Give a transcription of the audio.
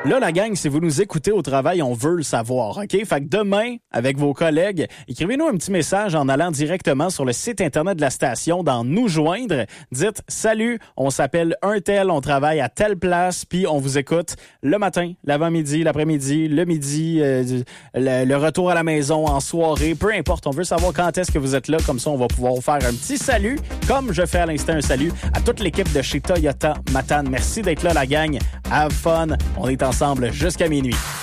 Là, la gang, si vous nous écoutez au travail, on veut le savoir, OK? Fait que demain, avec vos collègues, écrivez-nous un petit message en allant directement sur le site Internet de la station dans Nous joindre. Dites « Salut, on s'appelle un tel, on travaille à telle place, puis on vous écoute le matin, l'avant-midi, l'après-midi, le midi, le retour à la maison, en soirée, peu importe. On veut savoir quand est-ce que vous êtes là. Comme ça, on va pouvoir vous faire un petit salut, comme je fais à l'instant un salut à toute l'équipe de chez Toyota Matane. Merci d'être là, la gang. Have fun. On est ensemble jusqu'à minuit.